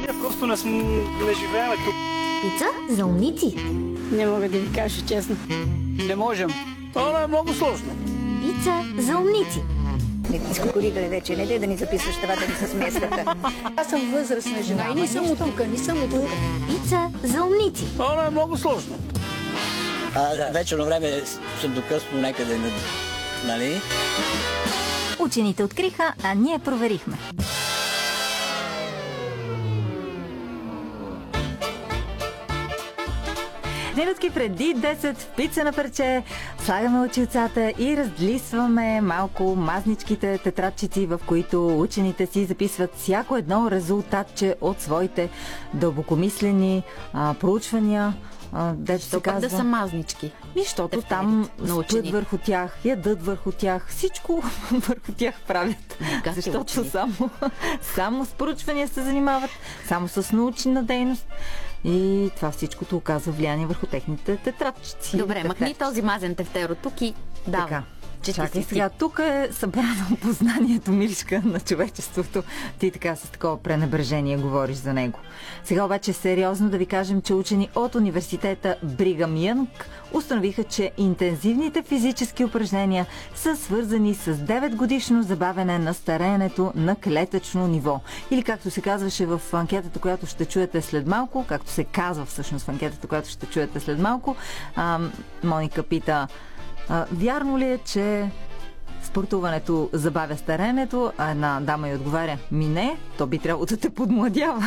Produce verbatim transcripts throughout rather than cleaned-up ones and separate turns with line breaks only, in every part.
Ние просто не, см... не живеем тук.
Пица за умници.
Не мога да ви кажа честно.
Не можем. Това е много сложно.
Пица за умници.
Изкукуригали вече, не дай да ни записваш това, да ни се смесвата.
Аз съм възрастна жена и не съм от тук, не съм от тук.
Пица за умници.
Това е много сложно.
А, вечерно време съм докъсно някъде, нали?
Учените откриха, а ние проверихме. Минутки преди десет в Пица на парче слагаме очилцата и разлисваме малко мазничките тетрадчици, в които учените си записват всяко едно резултатче от своите дълбокомислени а, проучвания. Дето се казва.
Да са мазнички.
Защото там спят върху тях, ядат върху тях, всичко върху тях правят.
Гати
Защото
учени.
само, само с проучвания се занимават, само с научна дейност и това всичкото оказва влияние върху техните тетрадчици.
Добре, махни този мазен тефтер от тук и давай.
Така.
Че
Чакай
си
сега, тук е събрано познанието, Милишка, на човечеството. Ти така с такова пренебрежение говориш за него. Сега обаче сериозно да ви кажем, че учени от университета Бригам Янг установиха, че интензивните физически упражнения са свързани с девет годишно забавяне на стареенето на клетъчно ниво. Или както се казваше в анкетата, която ще чуете след малко, както се казва всъщност в анкетата, която ще чуете след малко, а, Моника пита: А, вярно ли е, че спортуването забавя старенето? А една дама й отговаря: ми не, то би трябвало да те подмладява.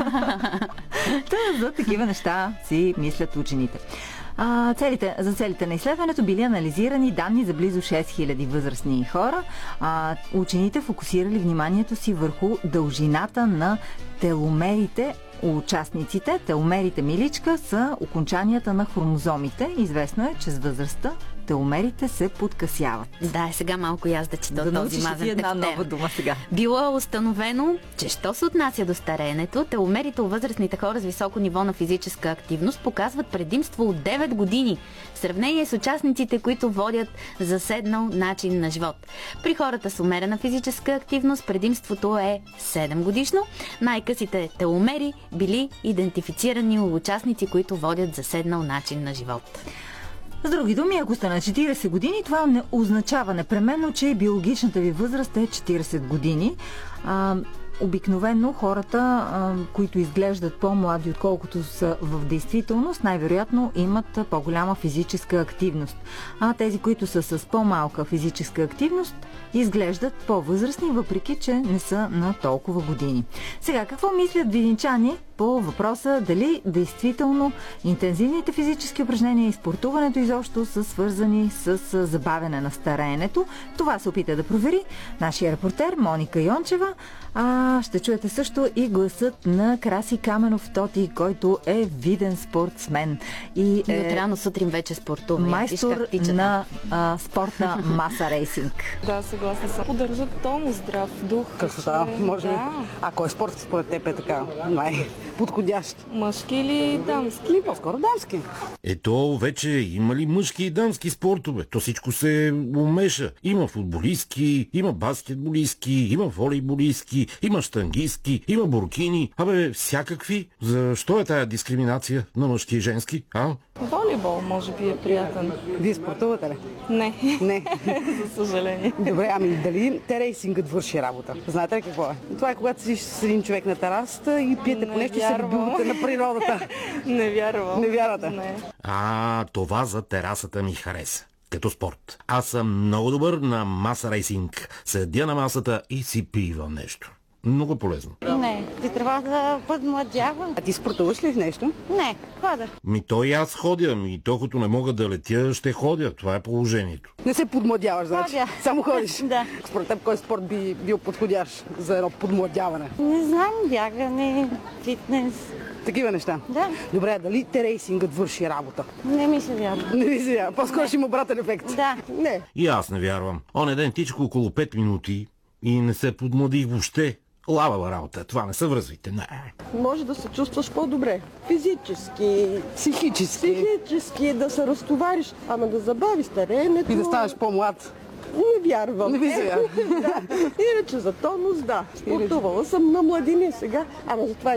Та, за такива неща си мислят учените. А, целите, за целите на изследването били анализирани данни за близо шест хиляди възрастни хора. А, учените фокусирали вниманието си върху дължината на теломерите. Участниците, теломерите, Миличка, са окончанията на хромозомите. Известно е, че с възрастта теломерите се подкъсяват.
Да, е сега малко и аз да чета
да
този мазен
ти една
тефтер.
нова дума сега.
Било е установено, че що се отнася до стареенето, теломерите у възрастните хора с високо ниво на физическа активност показват предимство от девет години в сравнение с участниците, които водят заседнал начин на живот. При хората с умерена физическа активност предимството е седем годишно. Най-късите теломери били идентифицирани у участници, които водят заседнал начин на живот.
С други думи, ако сте на четирийсет години, това не означава непременно, че биологичната ви възраст е четирийсет години. А, обикновено хората, а, които изглеждат по-млади, отколкото са в действителност, най-вероятно имат по-голяма физическа активност. А тези, които са с по-малка физическа активност, изглеждат по-възрастни, въпреки че не са на толкова години. Сега, какво мислят видинчани по въпроса дали действително интензивните физически упражнения и спортуването изобщо са свързани с забавяне на стареенето? Това се опита да провери нашия репортер Моника Йончева. А ще чуете също и гласът на Краси Каменов Тоти, който е виден спортсмен и
И
е
от рано сутрин вече спортува.
майстор на а, спортна маса рейсинг.
Да, съгласна съм. Поддържат тонус, здрав дух.
Красота, може би.
Да.
А кой спорт според теб е така най-подходящ?
Мъжки или дамски?
Ми по-скоро дамски.
Ето, вече има ли мъжки и дамски спортове? То всичко се умеша. Има футболистки, има баскетболистки, има волейболистки, има щангистки, има буркини. Абе, всякакви. Защо е тая дискриминация на мъжки и женски, а?
Волейбол, може би е приятен.
Вие спортувате ли?
Не,
Не.
за съжаление.
Добре, ами дали те рейсингът върши работа? Знаете ли какво е? Това е когато седиш с един човек на терасата и пиете
Не
по нещо и се
вярвам.
любовате на природата.
Не вярвам.
Не вярвате?
Не.
А, това за терасата ми хареса. Като спорт. Аз съм много добър на маса рейсинг. Седя на масата и си пивам нещо. Много полезно.
Не, ти трябва да подмладява.
А ти спортуваш ли в нещо?
Не, хода.
Ми то и аз ходя, ми то като не мога да летя, ще ходя. Това е положението.
Не се подмладяваш, значи.
Ходя.
Само ходиш.
Да.
Според теб кой спорт би бил подходящ за едно подмладяване?
Не знам, бягане, фитнес.
Такива неща?
Да.
Добре, а дали те рейсингът върши работа?
Не ми се вярва.
Не ви се вярва. По-скоро ще има обратен ефект.
Да.
Не.
И аз не вярвам. Оня ден тичах около пет минути и не се подмладих въобще. Лавава работа, това не съвръзвайте. Не.
Може да се чувстваш по-добре. Физически,
Психически.
психически, да се разтовариш, ама да забавиш стареенето.
И да станеш по-млад.
Не вярвам.
Не ви се вярва.
Да. Иначе за тонус, да. Спортувала съм на младини сега, ама за това